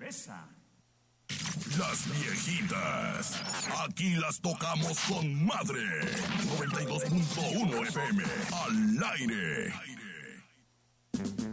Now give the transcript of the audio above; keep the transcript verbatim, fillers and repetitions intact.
esa. Las viejitas. Aquí las tocamos con madre. noventa y dos punto uno F M. Al aire.